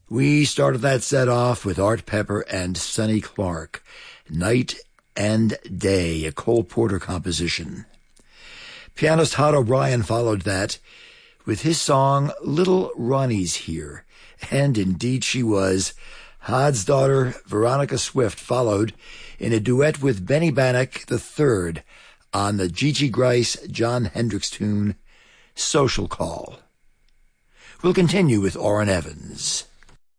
We started that set off with Art Pepper and Sonny Clark, Night and Day, a Cole Porter composition. Pianist Hod O'Brien followed that with his song Little Ronnie's Here, and indeed she was. Hod's daughter, Veronica Swift, followed in a duet with Benny Bannock III on the Gigi Grice, John Hendricks tune, Social Call. We'll continue with Orrin Evans.